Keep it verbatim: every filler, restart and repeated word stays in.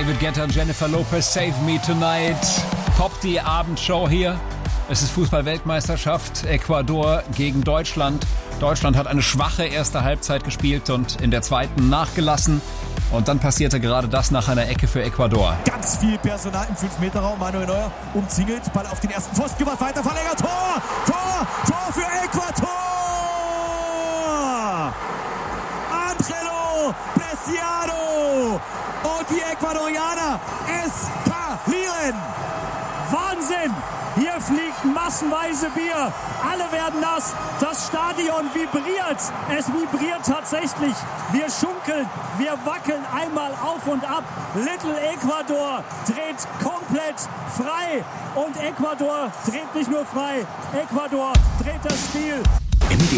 David Guetta, Jennifer Lopez, Save Me Tonight. Top die Abendshow hier. Es ist Fußball-Weltmeisterschaft. Ecuador gegen Deutschland. Deutschland hat eine schwache erste Halbzeit gespielt und in der zweiten nachgelassen. Und dann passierte gerade das nach einer Ecke für Ecuador. Ganz viel Personal im fünf Meter Raum. Manuel Neuer umzingelt. Ball auf den ersten Pfosten gemacht. Weiter verlängert. Tor! Tor! Tor für Ecuador! Angelo Preciado! Und die Ecuadorianer eskalieren! Wahnsinn! Hier fliegt massenweise Bier. Alle werden nass. Das Stadion vibriert. Es vibriert tatsächlich. Wir schunkeln, wir wackeln einmal auf und ab. Little Ecuador dreht komplett frei. Und Ecuador dreht nicht nur frei. Ecuador dreht das Spiel.